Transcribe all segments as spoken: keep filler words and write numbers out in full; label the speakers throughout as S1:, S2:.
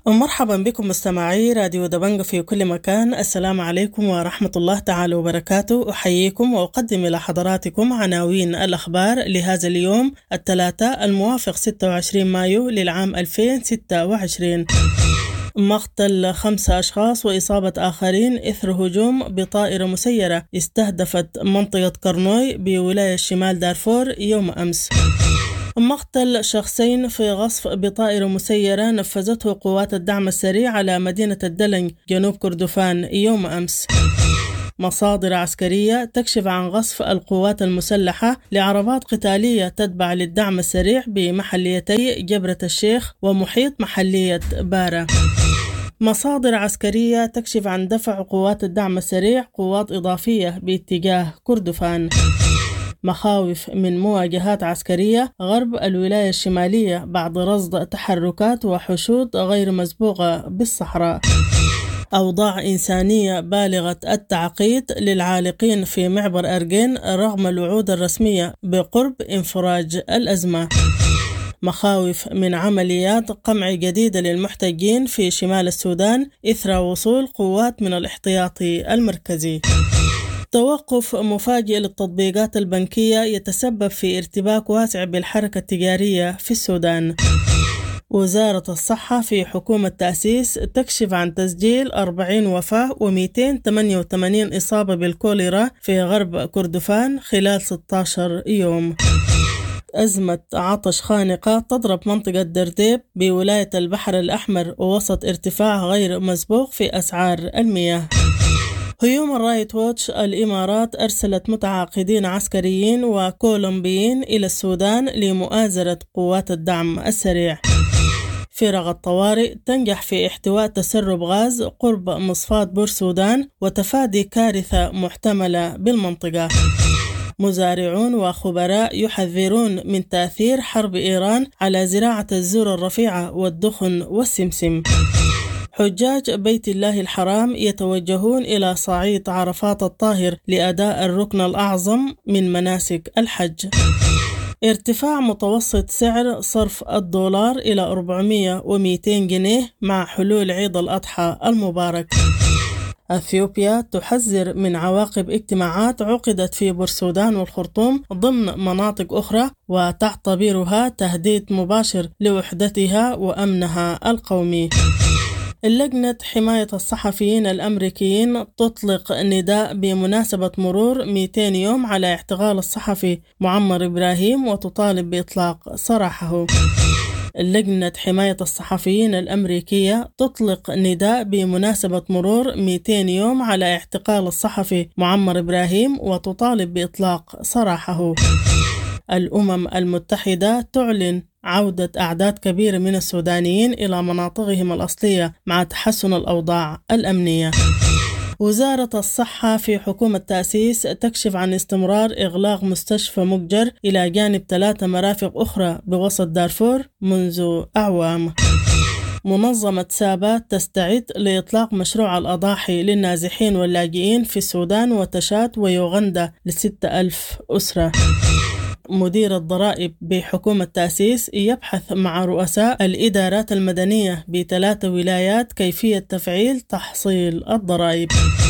S1: ومرحبا بكم مستمعي راديو دبنجة في كل مكان. السلام عليكم ورحمة الله تعالى وبركاته. أحييكم وأقدم إلى حضراتكم عناوين الأخبار لهذا اليوم الثلاثاء الموافق ستة وعشرين مايو للعام ألفين وستة وعشرين. مقتل خمسة أشخاص وإصابة آخرين إثر هجوم بطائرة مسيرة استهدفت منطقة كرنوي بولاية شمال دارفور يوم أمس. مقتل شخصين في غصف بطائرة مسيرة نفذته قوات الدعم السريع على مدينة الدلنج جنوب كردفان يوم أمس. مصادر عسكرية تكشف عن غصف القوات المسلحة لعربات قتالية تتبع للدعم السريع بمحليتي جبرة الشيخ ومحيط محلية بارة. مصادر عسكرية تكشف عن دفع قوات الدعم السريع قوات إضافية باتجاه كردفان. مخاوف من مواجهات عسكرية غرب الولاية الشمالية بعد رصد تحركات وحشود غير مسبوقة بالصحراء. أوضاع إنسانية بالغة التعقيد للعالقين في معبر أرجين رغم الوعود الرسمية بقرب انفراج الأزمة. مخاوف من عمليات قمع جديدة للمحتجين في شمال السودان إثر وصول قوات من الاحتياطي المركزي. توقف مفاجئ للتطبيقات البنكية يتسبب في ارتباك واسع بالحركة التجارية في السودان. وزارة الصحة في حكومة تأسيس تكشف عن تسجيل أربعين وفاة ومئتين وثمانية وثمانين إصابة بالكوليرا في غرب كردفان خلال ستة عشر يوم. أزمة عطش خانقة تضرب منطقة درديب بولاية البحر الأحمر ووسط ارتفاع غير مسبوق في أسعار المياه. هيومن رايت ووتش الإمارات أرسلت متعاقدين عسكريين وكولومبيين إلى السودان لمؤازرة قوات الدعم السريع. فرق الطوارئ تنجح في احتواء تسرب غاز قرب مصفاة بورسودان وتفادي كارثة محتملة بالمنطقة. مزارعون وخبراء يحذرون من تأثير حرب إيران على زراعة الذرة الرفيعة والدخن والسمسم. حجاج بيت الله الحرام يتوجهون إلى صعيد عرفات الطاهر لأداء الركن الأعظم من مناسك الحج. ارتفاع متوسط سعر صرف الدولار إلى أربعمئة ومئتين جنيه مع حلول عيد الأضحى المبارك. أثيوبيا تحذر من عواقب اجتماعات عقدت في بورسودان والخرطوم ضمن مناطق أخرى وتعتبرها تهديد مباشر لوحدتها وأمنها القومي. اللجنة حماية الصحفيين الأمريكيين تطلق نداء بمناسبة مرور مئتين يوم على اعتقال الصحفي معمر إبراهيم وتطالب بإطلاق سراحه. اللجنة حماية الصحفيين الأمريكية تطلق نداء بمناسبة مرور مئتين يوم على اعتقال الصحفي معمر إبراهيم وتطالب بإطلاق سراحه. الأمم المتحدة تعلن عودة أعداد كبيرة من السودانيين إلى مناطقهم الأصلية مع تحسن الأوضاع الأمنية. وزارة الصحة في حكومة تأسيس تكشف عن استمرار إغلاق مستشفى مجر إلى جانب ثلاثة مرافق أخرى بوسط دارفور منذ أعوام. منظمة سابات تستعد لإطلاق مشروع الأضاحي للنازحين واللاجئين في السودان وتشاد ويوغندا لستة ألف أسرة. مدير الضرائب بحكومة تأسيس يبحث مع رؤساء الإدارات المدنية بثلاث ولايات كيفية تفعيل تحصيل الضرائب.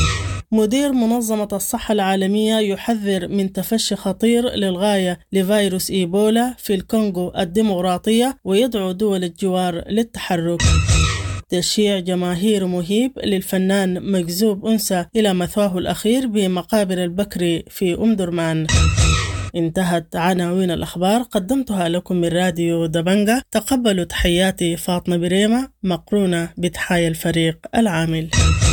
S1: مدير منظمة الصحة العالمية يحذر من تفشي خطير للغاية لفيروس إيبولا في الكونغو الديمقراطية ويدعو دول الجوار للتحرك. تشييع جماهير مهيب للفنان مجذوب أنثى إلى مثواه الأخير بمقابر البكري في أم درمان. انتهت عناوين الأخبار قدمتها لكم من راديو دبنجة. تقبلوا تحياتي فاطمة بريمة مقرونة بتحايا الفريق العامل.